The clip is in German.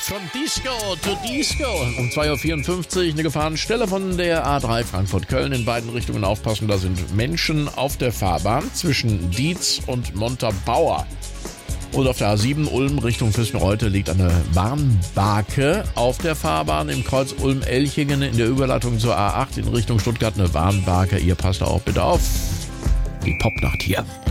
Von Disco to Disco. Um 2.54 Uhr eine Gefahrenstelle von der A3 Frankfurt-Köln. In beiden Richtungen aufpassen, da sind Menschen auf der Fahrbahn zwischen Dietz und Montabaur. Und auf der A7 Ulm Richtung Füssen-Reutte liegt eine Warnbarke auf der Fahrbahn. Im Kreuz Ulm-Elchingen in der Überleitung zur A8 in Richtung Stuttgart eine Warnbarke. Ihr passt da auch bitte auf. Die Popnacht hier.